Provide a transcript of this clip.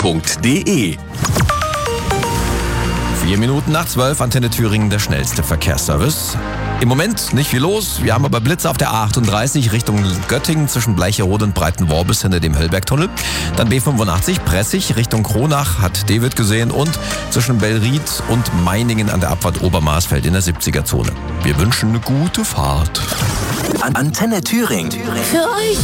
radio1.de. 4 Minuten nach 12, Antenne Thüringen, der schnellste Verkehrsservice. Im Moment nicht viel los, wir haben aber Blitze auf der A38 Richtung Göttingen zwischen Bleicherode und Breitenwor bis hinter dem Höllbergtunnel. Dann B85 Pressig Richtung Kronach, hat David gesehen, und zwischen Bellried und Meiningen an der Abfahrt Obermarsfeld in der 70er-Zone. Wir wünschen eine gute Fahrt. Antenne Thüringen. Für euch.